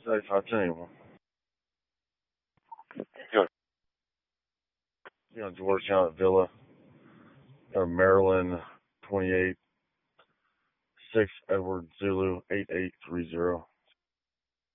3510. Good. Georgetown at Villa. Maryland 28 6 Edward Zulu 8830.